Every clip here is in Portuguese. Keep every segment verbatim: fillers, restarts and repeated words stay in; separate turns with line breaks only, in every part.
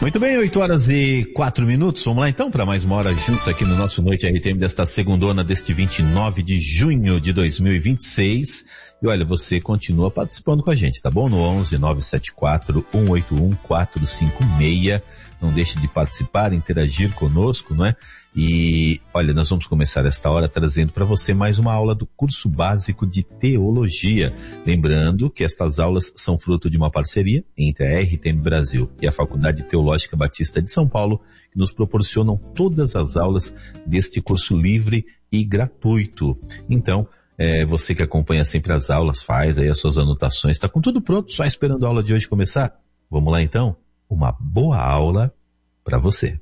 Muito bem, oito horas e quatro minutos. Vamos lá então para mais uma hora juntos aqui no nosso Noite R T M desta segundona deste vinte e nove de junho de dois mil e vinte e seis. E olha, você continua participando com a gente, tá bom? No onze nove sete quatro um oito um quatro cinco seis. Não deixe de participar, interagir conosco, não é? E olha, nós vamos começar esta hora trazendo para você mais uma aula do curso básico de teologia. Lembrando que estas aulas são fruto de uma parceria entre a R T M Brasil e a Faculdade Teológica Batista de São Paulo, que nos proporcionam todas as aulas deste curso livre e gratuito. Então, é, você que acompanha sempre as aulas, faz aí as suas anotações, está com tudo pronto, só esperando a aula de hoje começar? Vamos lá então? Uma boa aula para você.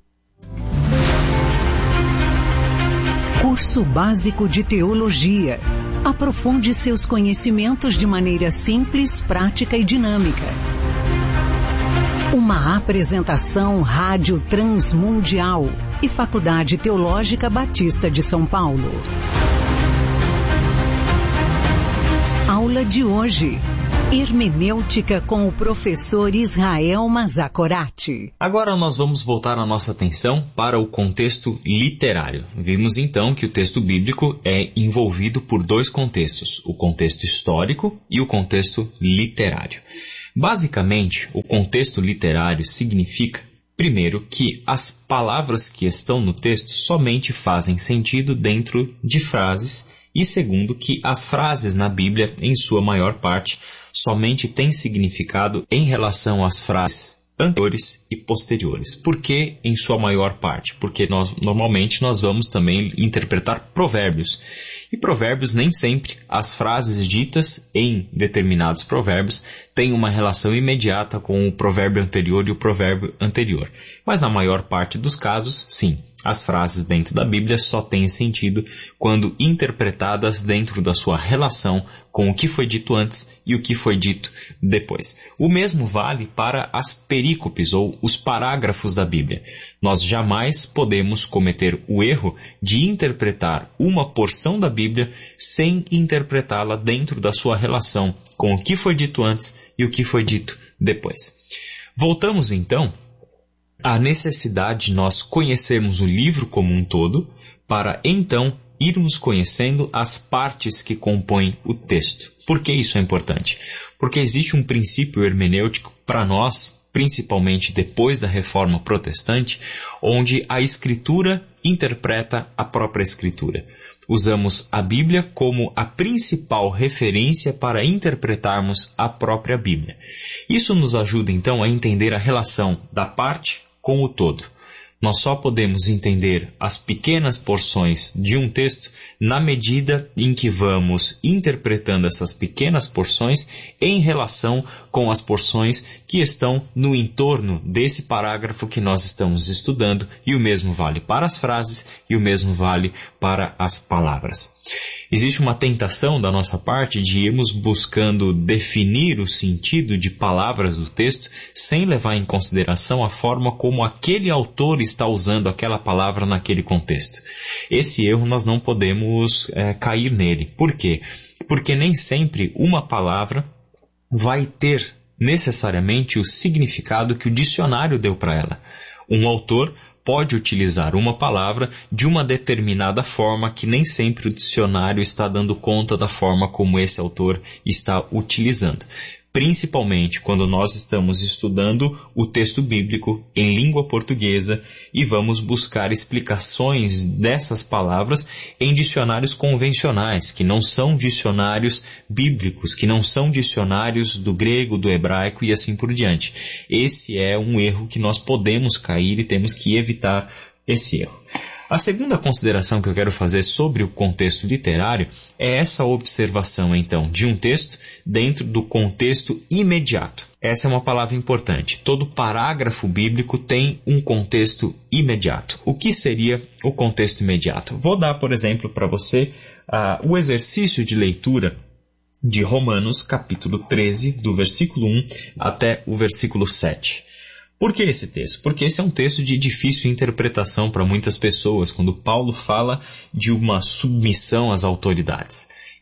Curso Básico de Teologia. Aprofunde seus conhecimentos de maneira simples, prática e dinâmica. Uma apresentação Rádio Transmundial e Faculdade Teológica Batista de São Paulo. Aula de hoje. Hermenêutica com o professor Israel Mazzacorati.
Agora nós vamos voltar a nossa atenção para o contexto literário. Vimos então que o texto bíblico é envolvido por dois contextos, o contexto histórico e o contexto literário. Basicamente, o contexto literário significa, primeiro, que as palavras que estão no texto somente fazem sentido dentro de frases, e segundo, que as frases na Bíblia, em sua maior parte, somente têm significado em relação às frases anteriores e posteriores. Por que em sua maior parte? Porque nós, normalmente nós vamos também interpretar provérbios. E provérbios, nem sempre as frases ditas em determinados provérbios têm uma relação imediata com o provérbio anterior e o provérbio anterior. Mas na maior parte dos casos, sim. As frases dentro da Bíblia só têm sentido quando interpretadas dentro da sua relação com o que foi dito antes e o que foi dito depois. O mesmo vale para as perícopes ou os parágrafos da Bíblia. Nós jamais podemos cometer o erro de interpretar uma porção da Bíblia sem interpretá-la dentro da sua relação com o que foi dito antes e o que foi dito depois. Voltamos então a necessidade de nós conhecermos o livro como um todo, para então irmos conhecendo as partes que compõem o texto. Por que isso é importante? Porque existe um princípio hermenêutico para nós, principalmente depois da Reforma Protestante, onde a Escritura interpreta a própria Escritura. Usamos a Bíblia como a principal referência para interpretarmos a própria Bíblia. Isso nos ajuda então a entender a relação da parte com o todo. Nós só podemos entender as pequenas porções de um texto na medida em que vamos interpretando essas pequenas porções em relação com as porções que estão no entorno desse parágrafo que nós estamos estudando, e o mesmo vale para as frases e o mesmo vale para as palavras. Existe uma tentação da nossa parte de irmos buscando definir o sentido de palavras do texto sem levar em consideração a forma como aquele autor está usando aquela palavra naquele contexto. Esse erro nós não podemos é, cair nele. Por quê? Porque nem sempre uma palavra vai ter necessariamente o significado que o dicionário deu para ela. Um autor pode utilizar uma palavra de uma determinada forma que nem sempre o dicionário está dando conta da forma como esse autor está utilizando. Principalmente quando nós estamos estudando o texto bíblico em língua portuguesa e vamos buscar explicações dessas palavras em dicionários convencionais, que não são dicionários bíblicos, que não são dicionários do grego, do hebraico e assim por diante. Esse é um erro que nós podemos cair e temos que evitar esse erro. A segunda consideração que eu quero fazer sobre o contexto literário é essa observação, então, de um texto dentro do contexto imediato. Essa é uma palavra importante. Todo parágrafo bíblico tem um contexto imediato. O que seria o contexto imediato? Vou dar, por exemplo, para você uh, o exercício de leitura de Romanos, capítulo treze, do versículo um até o versículo sete. Por que esse texto? Porque esse é um texto de difícil interpretação para muitas pessoas, quando Paulo fala de uma submissão às autoridades.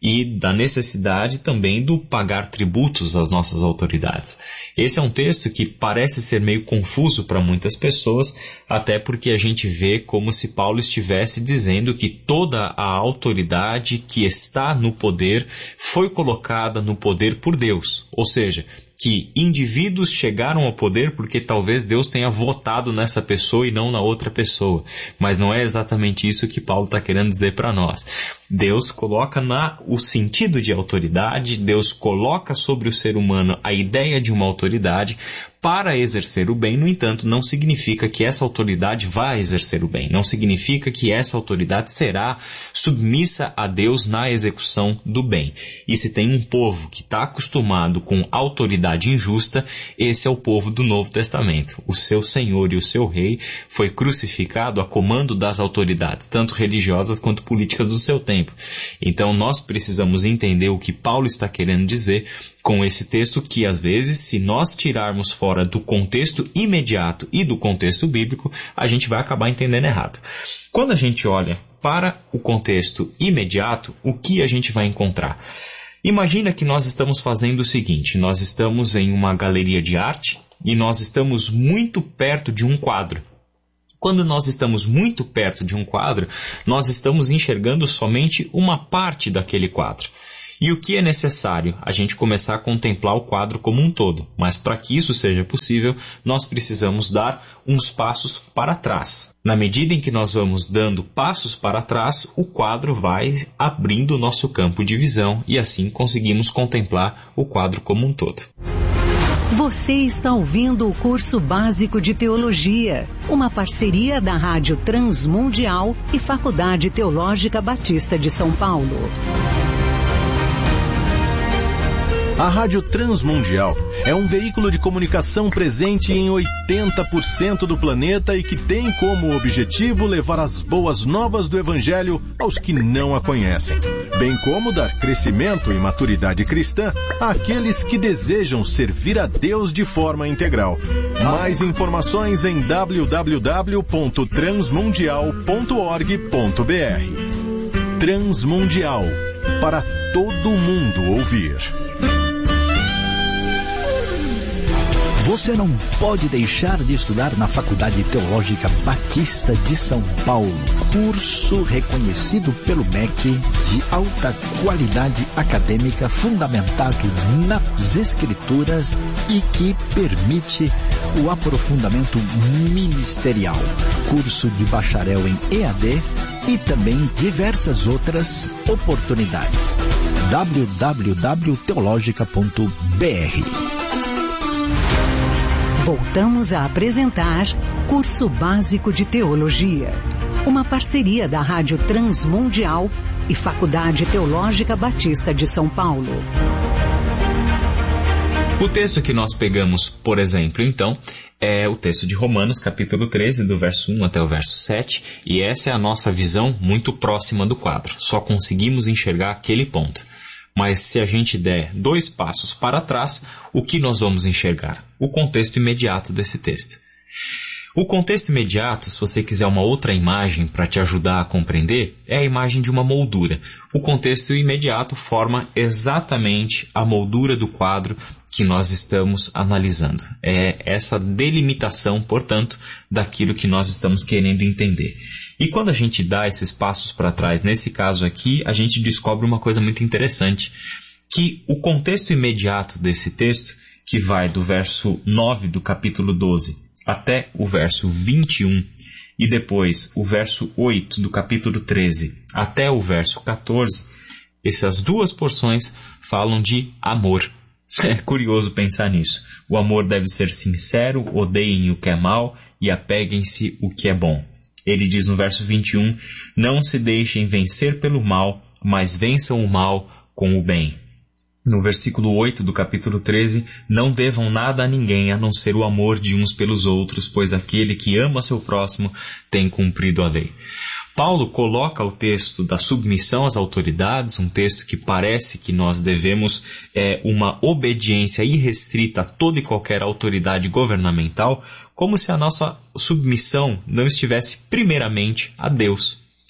e da necessidade também do pagar tributos às nossas autoridades. Esse é um texto que parece ser meio confuso para muitas pessoas, até porque a gente vê como se Paulo estivesse dizendo que toda a autoridade que está no poder foi colocada no poder por Deus, ou seja, que indivíduos chegaram ao poder porque talvez Deus tenha votado nessa pessoa e não na outra pessoa. Mas não é exatamente isso que Paulo está querendo dizer para nós. Deus coloca na, o sentido de autoridade, Deus coloca sobre o ser humano a ideia de uma autoridade para exercer o bem. No entanto, não significa que essa autoridade vai exercer o bem. Não significa que essa autoridade será submissa a Deus na execução do bem. E se tem um povo que está acostumado com autoridade injusta, esse é o povo do Novo Testamento. O seu Senhor e o seu Rei foi crucificado a comando das autoridades, tanto religiosas quanto políticas do seu tempo. Então nós precisamos entender o que Paulo está querendo dizer com esse texto, que às vezes, se nós tirarmos fora do contexto imediato e do contexto bíblico, a gente vai acabar entendendo errado. Quando a gente olha para o contexto imediato, o que a gente vai encontrar? Imagina que nós estamos fazendo o seguinte: nós estamos em uma galeria de arte e nós estamos muito perto de um quadro. Quando nós estamos muito perto de um quadro, nós estamos enxergando somente uma parte daquele quadro. E o que é necessário? A gente começar a contemplar o quadro como um todo. Mas para que isso seja possível, nós precisamos dar uns passos para trás. Na medida em que nós vamos dando passos para trás, o quadro vai abrindo o nosso campo de visão e assim conseguimos contemplar o quadro como um todo.
Você está ouvindo o curso básico de teologia, uma parceria da Rádio Transmundial e Faculdade Teológica Batista de São Paulo.
A Rádio Transmundial é um veículo de comunicação presente em oitenta por cento do planeta e que tem como objetivo levar as boas novas do Evangelho aos que não a conhecem, bem como dar crescimento e maturidade cristã àqueles que desejam servir a Deus de forma integral. Mais informações em w w w ponto transmundial ponto org ponto b r. Transmundial, para todo mundo ouvir.
Você não pode deixar de estudar na Faculdade Teológica Batista de São Paulo. Curso reconhecido pelo M E C de alta qualidade acadêmica, fundamentado nas Escrituras e que permite o aprofundamento ministerial. Curso de bacharel em E A D e também diversas outras oportunidades. w w w ponto teologica ponto b r.
Voltamos a apresentar Curso Básico de Teologia, uma parceria da Rádio Transmundial e Faculdade Teológica Batista de São Paulo.
O texto que nós pegamos, por exemplo, então, é o texto de Romanos, capítulo treze, do verso um até o verso sete, e essa é a nossa visão muito próxima do quadro. Só conseguimos enxergar aquele ponto. Mas se a gente der dois passos para trás, o que nós vamos enxergar? O contexto imediato desse texto. O contexto imediato, se você quiser uma outra imagem para te ajudar a compreender, é a imagem de uma moldura. O contexto imediato forma exatamente a moldura do quadro que nós estamos analisando. É essa delimitação, portanto, daquilo que nós estamos querendo entender. E quando a gente dá esses passos para trás, nesse caso aqui, a gente descobre uma coisa muito interessante, que o contexto imediato desse texto, que vai do verso nove do capítulo doze até o verso vinte e um, e depois o verso oito do capítulo treze até o verso quatorze, essas duas porções falam de amor. É curioso pensar nisso. O amor deve ser sincero, odeiem o que é mal e apeguem-se o que é bom. Ele diz no verso vinte e um, não se deixem vencer pelo mal, mas vençam o mal com o bem. No versículo oito do capítulo treze, não devam nada a ninguém a não ser o amor de uns pelos outros, pois aquele que ama seu próximo tem cumprido a lei. Paulo coloca o texto da submissão às autoridades, um texto que parece que nós devemos é, uma obediência irrestrita a toda e qualquer autoridade governamental, como se a nossa submissão não estivesse primeiramente a Deus.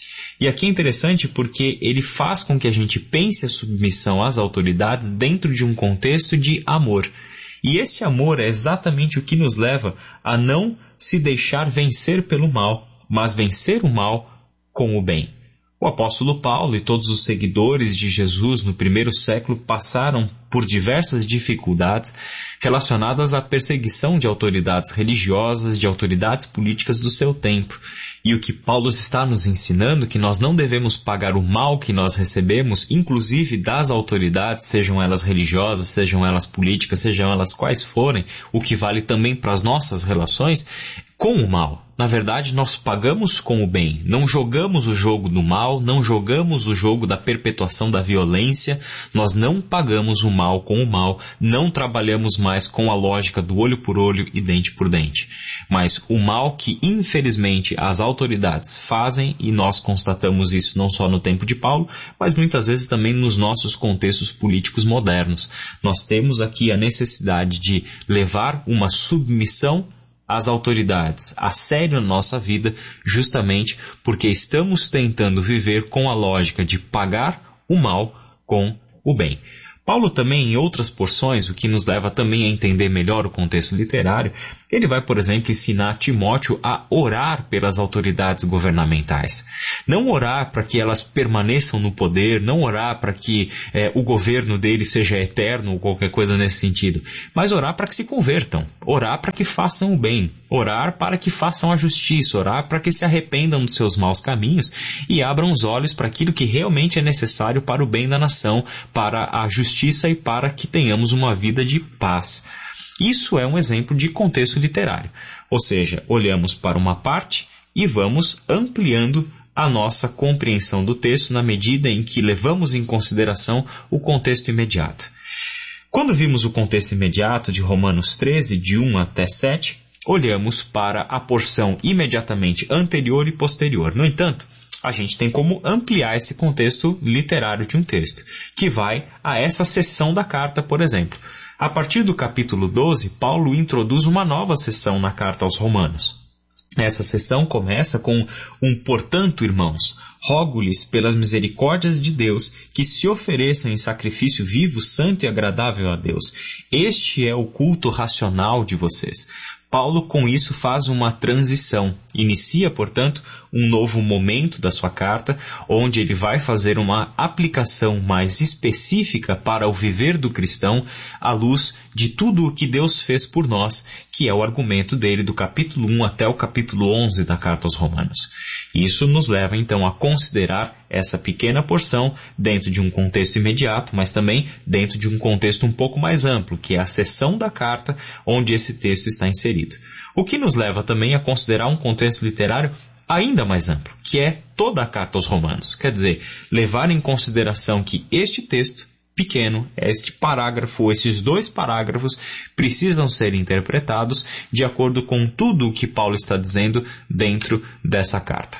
E aqui é interessante porque ele faz com que a gente pense a submissão às autoridades dentro de um contexto de amor. E esse amor é exatamente o que nos leva a não se deixar vencer pelo mal, mas vencer o mal com o bem. O apóstolo Paulo e todos os seguidores de Jesus no primeiro século passaram por diversas dificuldades relacionadas à perseguição de autoridades religiosas, de autoridades políticas do seu tempo. E o que Paulo está nos ensinando é que nós não devemos pagar o mal que nós recebemos, inclusive das autoridades, sejam elas religiosas, sejam elas políticas, sejam elas quais forem, o que vale também para as nossas relações, com o mal. Na verdade, nós pagamos com o bem. Não jogamos o jogo do mal, não jogamos o jogo da perpetuação da violência, nós não pagamos o mal com o mal, não trabalhamos mais com a lógica do olho por olho e dente por dente. Mas o mal que, infelizmente, as autoridades fazem, e nós constatamos isso não só no tempo de Paulo, mas muitas vezes também nos nossos contextos políticos modernos. Nós temos aqui a necessidade de levar uma submissão às autoridades a sério na nossa vida, justamente porque estamos tentando viver com a lógica de pagar o mal com o bem. Paulo também, em outras porções, o que nos leva também a entender melhor o contexto literário, ele vai, por exemplo, ensinar Timóteo a orar pelas autoridades governamentais. Não orar para que elas permaneçam no poder, não orar para que é, o governo dele seja eterno ou qualquer coisa nesse sentido, mas orar para que se convertam, orar para que façam o bem, orar para que façam a justiça, orar para que se arrependam dos seus maus caminhos e abram os olhos para aquilo que realmente é necessário para o bem da nação, para a justiça e para que tenhamos uma vida de paz. Isso é um exemplo de contexto literário. Ou seja, olhamos para uma parte e vamos ampliando a nossa compreensão do texto na medida em que levamos em consideração o contexto imediato. Quando vimos o contexto imediato de Romanos treze, de um até sete, olhamos para a porção imediatamente anterior e posterior. No entanto, a gente tem como ampliar esse contexto literário de um texto, que vai a essa seção da carta, por exemplo. A partir do capítulo doze, Paulo introduz uma nova seção na carta aos Romanos. Essa seção começa com um portanto, irmãos, rogo-lhes pelas misericórdias de Deus que se ofereçam em sacrifício vivo, santo e agradável a Deus. Este é o culto racional de vocês. Paulo, com isso, faz uma transição. Inicia, portanto, um novo momento da sua carta, onde ele vai fazer uma aplicação mais específica para o viver do cristão à luz de tudo o que Deus fez por nós, que é o argumento dele do capítulo um até o capítulo onze da carta aos Romanos. Isso nos leva, então, a considerar essa pequena porção dentro de um contexto imediato, mas também dentro de um contexto um pouco mais amplo, que é a seção da carta onde esse texto está inserido. O que nos leva também a considerar um contexto literário ainda mais amplo, que é toda a carta aos Romanos. Quer dizer, levar em consideração que este texto pequeno, este parágrafo, esses dois parágrafos precisam ser interpretados de acordo com tudo o que Paulo está dizendo dentro dessa carta.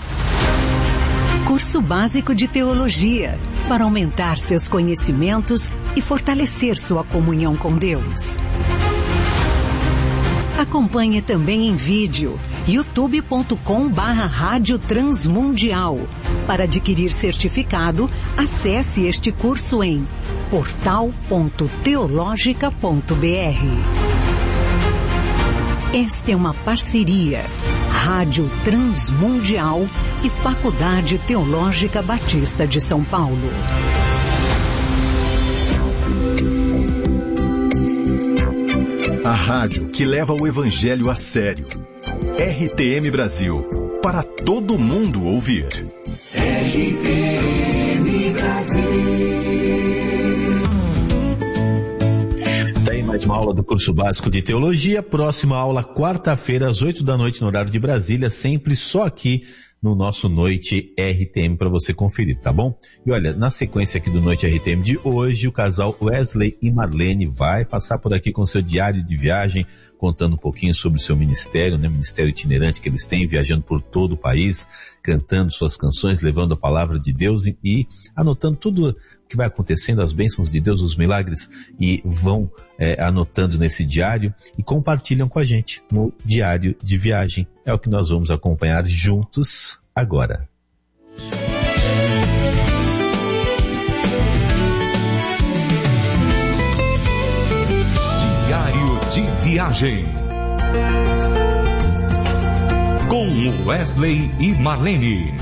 Curso Básico de Teologia, para aumentar seus conhecimentos e fortalecer sua comunhão com Deus. Acompanhe também em vídeo, youtube ponto com barra Rádio Transmundial. Para adquirir certificado, acesse este curso em portal ponto teológica ponto br. Esta é uma parceria Rádio Transmundial e Faculdade Teológica Batista de São Paulo.
A rádio que leva o evangelho a sério. R T M Brasil, para todo mundo ouvir.
R T M Brasil.
Tem mais uma aula do curso básico de teologia. Próxima aula, quarta-feira, às oito da noite, no horário de Brasília, sempre só aqui no nosso Noite R T M para você conferir, tá bom? E olha, na sequência aqui do Noite R T M de hoje, o casal Wesley e Marlene vai passar por aqui com seu diário de viagem, contando um pouquinho sobre o seu ministério, né? Ministério itinerante que eles têm, viajando por todo o país, cantando suas canções, levando a palavra de Deus e, e anotando tudo o que vai acontecendo, as bênçãos de Deus, os milagres, e vão é, anotando nesse diário e compartilham com a gente no diário de viagem. É o que nós vamos acompanhar juntos agora.
Viagem. Com Wesley e Marlene.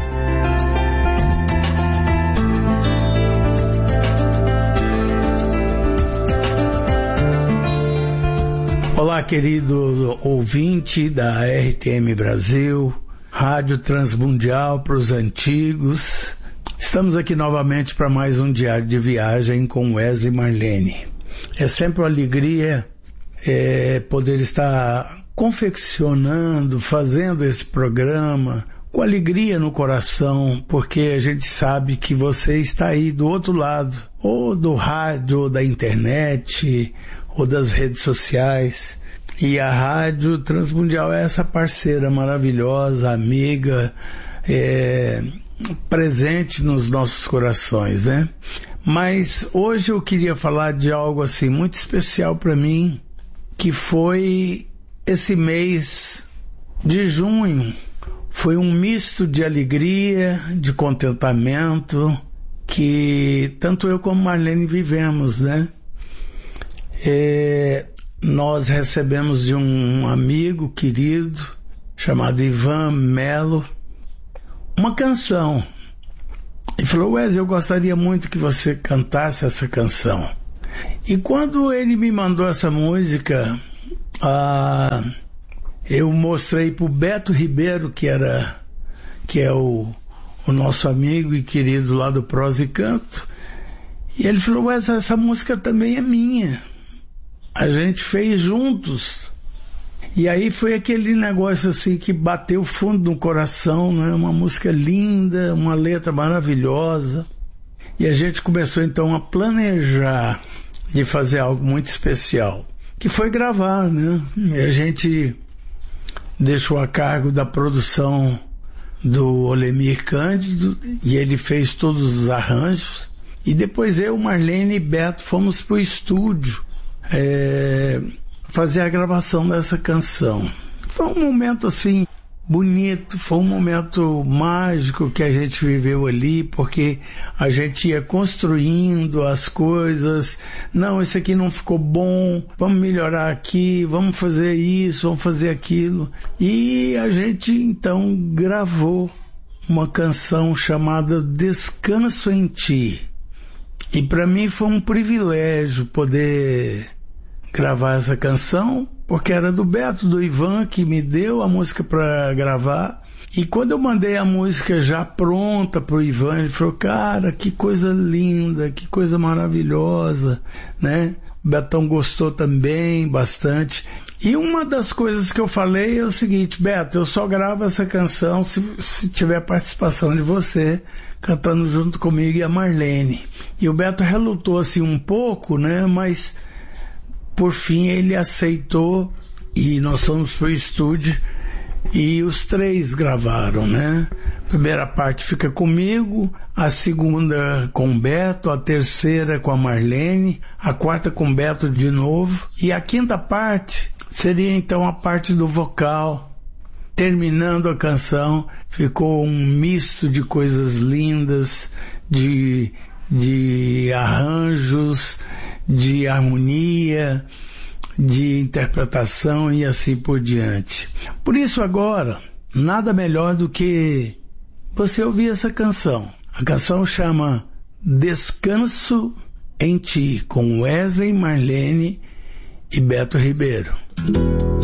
Olá, querido ouvinte da R T M Brasil, Rádio Transmundial para os antigos. Estamos aqui novamente para mais um diário de viagem com Wesley e Marlene. É sempre uma alegria é, poder estar confeccionando, fazendo esse programa com alegria no coração, porque a gente sabe que você está aí do outro lado, ou do rádio, ou da internet, ou das redes sociais. E a Rádio Transmundial é essa parceira maravilhosa, amiga, é, presente nos nossos corações, né? Mas hoje eu queria falar de algo assim muito especial para mim, que foi esse mês de junho. Foi um misto de alegria, de contentamento, que tanto eu como Marlene vivemos, né? É, nós recebemos de um amigo querido, chamado Ivan Melo, uma canção. Ele falou: Wesley, eu gostaria muito que você cantasse essa canção. E quando ele me mandou essa música, ah, eu mostrei para o Beto Ribeiro, que, era, que é o, o nosso amigo e querido lá do Prosa e Canto, e ele falou: Wesley, essa música também é minha. A gente fez juntos. E aí foi aquele negócio assim que bateu fundo no coração, né? Uma música linda, uma letra maravilhosa. E a gente começou então a planejar de fazer algo muito especial, que foi gravar, né? E a gente deixou a cargo da produção do Olemir Cândido, e ele fez todos os arranjos. E depois eu, Marlene e Beto fomos pro estúdio É, fazer a gravação dessa canção. Foi um momento assim bonito, foi um momento mágico que a gente viveu ali, porque a gente ia construindo as coisas. Não, isso aqui não ficou bom, vamos melhorar aqui, vamos fazer isso, vamos fazer aquilo. E a gente então gravou uma canção chamada Descanso em Ti. E para mim foi um privilégio poder gravar essa canção, porque era do Beto, do Ivan, que me deu a música para gravar. E quando eu mandei a música já pronta pro Ivan, ele falou: cara, que coisa linda, que coisa maravilhosa, né? O Betão gostou também bastante. E uma das coisas que eu falei é o seguinte: Beto, eu só gravo essa canção se, se tiver participação de você, cantando junto comigo e a Marlene. E o Beto relutou assim um pouco, né? Mas por fim ele aceitou e nós fomos pro estúdio e os três gravaram, né? A primeira parte fica comigo, a segunda com o Beto, a terceira com a Marlene, a quarta com o Beto de novo, e a quinta parte seria então a parte do vocal. Terminando a canção, ficou um misto de coisas lindas, de, de arranjos, de harmonia, de interpretação e assim por diante. Por isso agora, nada melhor do que você ouvir essa canção. A canção chama Descanso em Ti, com Wesley, Marlene e Beto Ribeiro.